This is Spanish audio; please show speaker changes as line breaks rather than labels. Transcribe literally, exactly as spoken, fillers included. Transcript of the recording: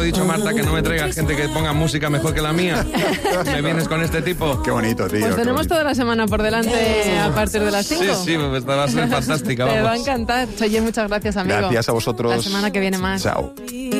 He dicho, Marta, que no me traigas gente que ponga música mejor que la mía. ¿Me vienes con este tipo?
Qué bonito, tío.
Pues tenemos toda la semana por delante a partir de las cinco.
Sí, sí, pues va a ser fantástica.
Te
Vamos.
va a encantar. Oye, muchas gracias, amigo.
Gracias a vosotros.
La semana que viene más.
Chao.